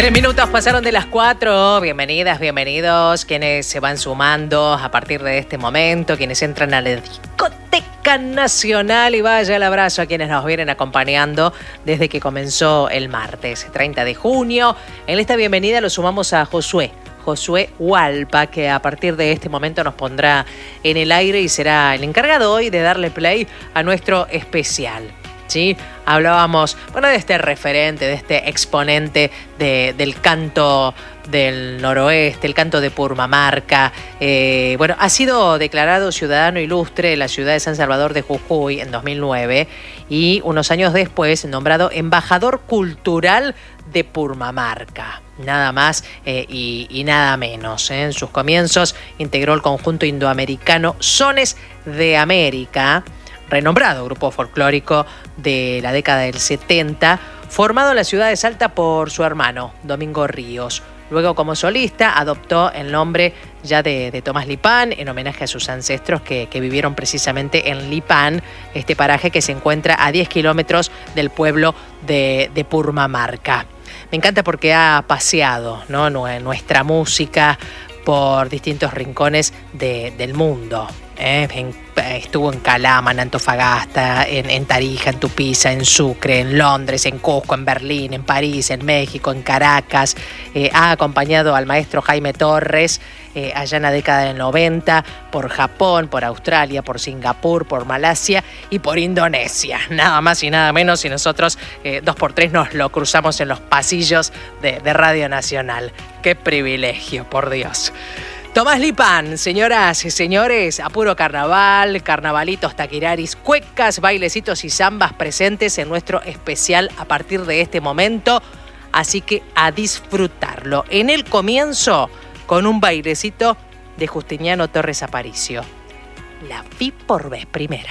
3 minutos pasaron de las 4. Bienvenidas, bienvenidos quienes se van sumando a partir de este momento, quienes entran a la Discoteca Nacional, y vaya el abrazo a quienes nos vienen acompañando desde que comenzó el martes 30 de junio. En esta bienvenida lo sumamos a Josué Hualpa, que a partir de este momento nos pondrá en el aire y será el encargado hoy de darle play a nuestro especial. ¿Sí? Hablábamos, de este referente, de este exponente del canto del noroeste, el canto de Purmamarca. Ha sido declarado ciudadano ilustre de la ciudad de San Salvador de Jujuy en 2009 y unos años después nombrado embajador cultural de Purmamarca. Nada más y nada menos. En sus comienzos integró el conjunto indoamericano Sones de América, renombrado grupo folclórico de la década del 70, formado en la ciudad de Salta por su hermano, Domingo Ríos. Luego, como solista, adoptó el nombre ya de Tomás Lipán, en homenaje a sus ancestros que vivieron precisamente en Lipán, este paraje que se encuentra a 10 kilómetros del pueblo de Purmamarca. Me encanta porque ha paseado, ¿no?, nuestra música por distintos rincones del mundo. Estuvo en Calama, en Antofagasta, en Tarija, en Tupiza, en Sucre, en Londres, en Cusco, en Berlín, en París, en México, en Caracas. Ha acompañado al maestro Jaime Torres allá en la década del 90, por Japón, por Australia, por Singapur, por Malasia y por Indonesia. Nada más y nada menos, y nosotros 2x3 nos lo cruzamos en los pasillos de Radio Nacional. ¡Qué privilegio, por Dios! Tomás Lipán, señoras y señores, a puro carnaval, carnavalitos, taquiraris, cuecas, bailecitos y zambas presentes en nuestro especial a partir de este momento. Así que a disfrutarlo. En el comienzo, con un bailecito de Justiniano Torres Aparicio. La vi por vez primera.